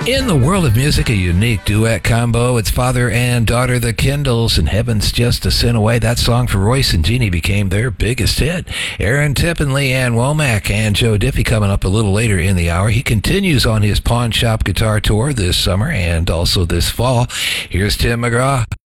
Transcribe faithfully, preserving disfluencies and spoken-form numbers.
In the world of music, a unique duet combo. It's father and daughter, the Kindles, and Heaven's Just a Sin Away. That song for Royce and Jeannie became their biggest hit. Aaron Tipp and Leanne Womack and Joe Diffie coming up a little later in the hour. He continues on his pawn shop guitar tour this summer and also this fall. Here's Tim McGraw.